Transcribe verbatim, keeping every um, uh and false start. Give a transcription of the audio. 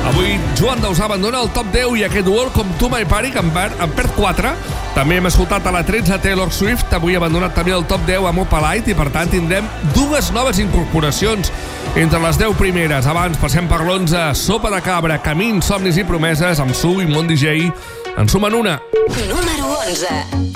Avui Joan Dausà abandona el top deu i aquest Welcome to my party, que en perd, en perd quatre. També hem escoltat a la tretze Taylor Swift, avui ha abandonat també el top deu amb Opalite, i per tant tindrem dues noves incorporacions entre les deu primeres. Abans passem per l'onze, Sopa de Cabra, Camins, Somnis i Promeses, amb Su i Mont D J. En sumen una. Número onze.